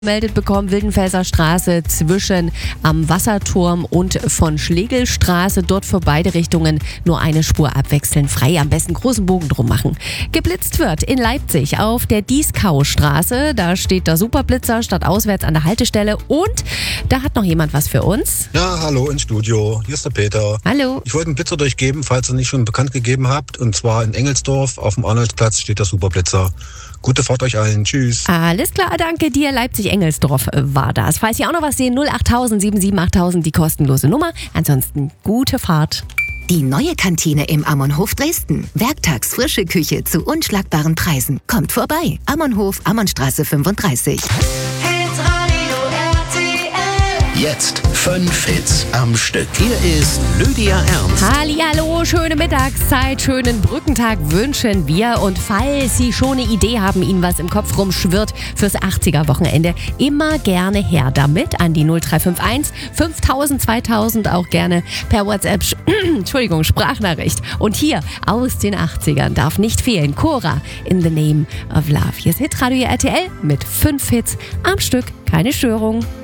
Meldet bekommen, Wildenfelser Straße zwischen am Wasserturm und von Schlegelstraße. Dort für beide Richtungen nur eine Spur abwechseln. Frei, am besten großen Bogen drum machen. Geblitzt wird in Leipzig auf der Dieskaustraße. Da steht der Superblitzer stadtauswärts an der Haltestelle. Und da hat noch jemand was für uns. Ja, hallo ins Studio. Hier ist der Peter. Hallo. Ich wollte einen Blitzer durchgeben, falls ihr nicht schon bekannt gegeben habt. Und zwar in Engelsdorf auf dem Arnoldsplatz steht der Superblitzer. Gute Fahrt euch allen. Tschüss. Alles klar, danke dir. Leipzig-Engelsdorf war das. Falls ihr auch noch was sehen, 08000 778000, die kostenlose Nummer. Ansonsten gute Fahrt. Die neue Kantine im Ammonhof Dresden. Werktags frische Küche zu unschlagbaren Preisen. Kommt vorbei. Ammonhof, Ammonstraße 35. Jetzt 5 Hits am Stück. Hier ist Lydia Ernst. Hallihallo, schöne Mittagszeit, schönen Brückentag wünschen wir. Und falls Sie schon eine Idee haben, Ihnen was im Kopf rumschwirrt fürs 80er-Wochenende, immer gerne her damit an die 0351 5000 2000, auch gerne per WhatsApp, Sprachnachricht. Und hier aus den 80ern darf nicht fehlen Cora, In the Name of Love. Hier ist Hitradio RTL mit 5 Hits am Stück, keine Störung.